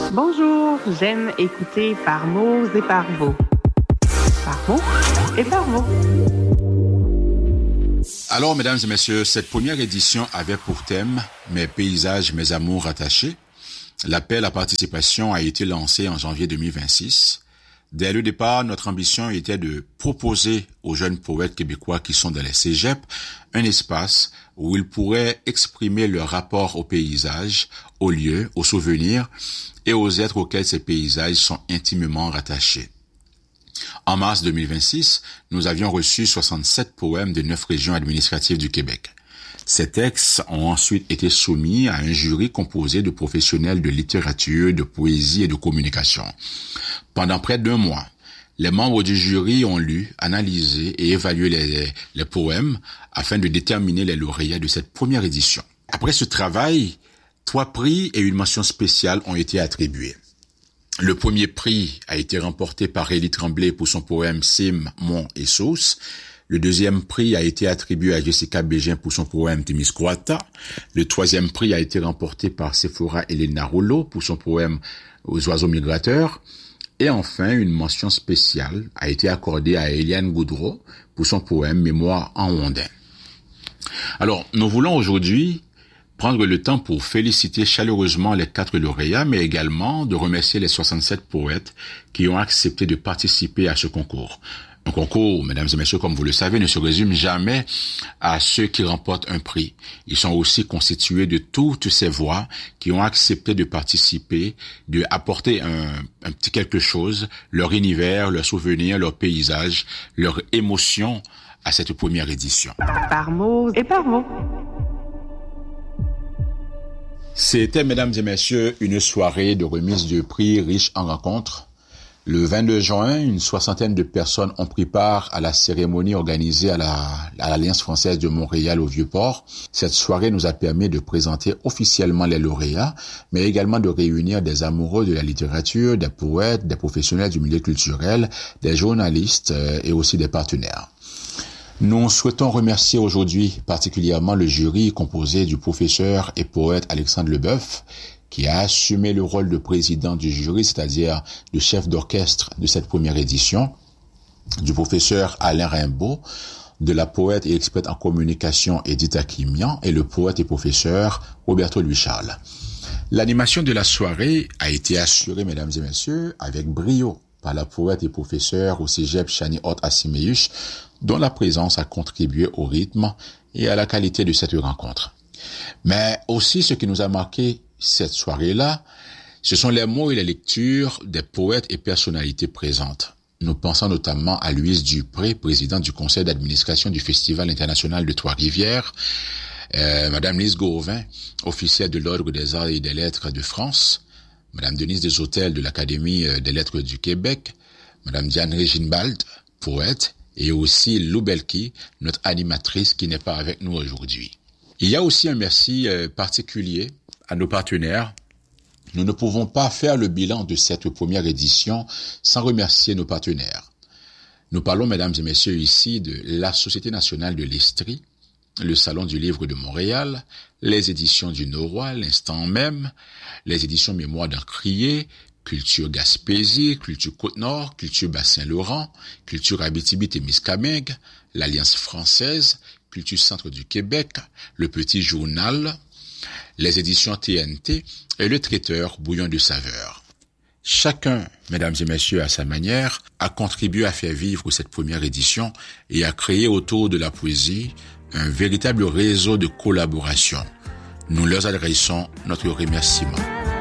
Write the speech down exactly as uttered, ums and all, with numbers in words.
Bonjour, j'aime écouter par mots et par mots. Par mots et par mots. Alors, mesdames et messieurs, cette première édition avait pour thème « Mes paysages, mes amours attachés ». L'appel à participation a été lancé en janvier deux mille vingt-six. Dès le départ, notre ambition était de proposer aux jeunes poètes québécois qui sont dans les cégeps un espace où ils pourraient exprimer leur rapport au paysage, aux lieux, aux souvenirs et aux êtres auxquels ces paysages sont intimement rattachés. En mars deux mille vingt-six, nous avions reçu soixante-sept poèmes de neuf régions administratives du Québec. Ces textes ont ensuite été soumis à un jury composé de professionnels de littérature, de poésie et de communication. Pendant près d'un mois, les membres du jury ont lu, analysé et évalué les, les poèmes afin de déterminer les lauréats de cette première édition. Après ce travail, trois prix et une mention spéciale ont été attribués. Le premier prix a été remporté par Élie Tremblay pour son poème Sim, Mont et Sauce. Le deuxième prix a été attribué à Jessica Bégin pour son poème Témiscouata. Le troisième prix a été remporté par Sephora Elena Rouleau pour son poème Aux oiseaux migrateurs. Et enfin, une mention spéciale a été accordée à Eliane Goudreau pour son poème Mémoire en Ondin. Alors, nous voulons aujourd'hui prendre le temps pour féliciter chaleureusement les quatre lauréats, mais également de remercier les soixante-sept poètes qui ont accepté de participer à ce concours. Un concours, mesdames et messieurs, comme vous le savez, ne se résume jamais à ceux qui remportent un prix. Ils sont aussi constitués de toutes ces voix qui ont accepté de participer, de apporter un, un petit quelque chose, leur univers, leurs souvenirs, leurs paysages, leurs émotions à cette première édition. Par mots et par mots. C'était, mesdames et messieurs, une soirée de remise de prix riche en rencontres. Le vingt-deux juin, une soixantaine de personnes ont pris part à la cérémonie organisée à la, à l'Alliance française de Montréal au Vieux-Port. Cette soirée nous a permis de présenter officiellement les lauréats, mais également de réunir des amoureux de la littérature, des poètes, des professionnels du milieu culturel, des journalistes et aussi des partenaires. Nous souhaitons remercier aujourd'hui particulièrement le jury composé du professeur et poète Alexandre Leboeuf, qui a assumé le rôle de président du jury, c'est-à-dire de chef d'orchestre de cette première édition, du professeur Alain Rimbaud, de la poète et experte en communication Edith Akimian et le poète et professeur Roberto Louis Charles. L'animation de la soirée a été assurée, mesdames et messieurs, avec brio par la poète et professeure au cégep Chani Hort Assimeyush, dont la présence a contribué au rythme et à la qualité de cette rencontre. Mais aussi ce qui nous a marqué cette soirée-là, ce sont les mots et les lectures des poètes et personnalités présentes. Nous pensons notamment à Louise Dupré, présidente du conseil d'administration du Festival international de Trois-Rivières, euh, Madame Lise Gauvin, officière de l'Ordre des arts et des lettres de France, Madame Denise Desautels de l'Académie des lettres du Québec, Madame Diane Reginbald, poète, et aussi Lou Belki, notre animatrice qui n'est pas avec nous aujourd'hui. Il y a aussi un merci euh, particulier à nos partenaires. Nous ne pouvons pas faire le bilan de cette première édition sans remercier nos partenaires. Nous parlons, mesdames et messieurs, ici de la Société nationale de l'Estrie, le Salon du livre de Montréal, les éditions du Norois, l'instant même, les éditions Mémoire d'Encrier, Culture Gaspésie, Culture Côte-Nord, Culture Bas-Saint-Laurent, Culture Abitibi-Témiscamingue, l'Alliance française, Culture Centre du Québec, le Petit Journal, les éditions T N T et le traiteur Bouillon de saveur. Chacun, mesdames et messieurs, à sa manière, a contribué à faire vivre cette première édition et à créer autour de la poésie un véritable réseau de collaboration. Nous leur adressons notre remerciement.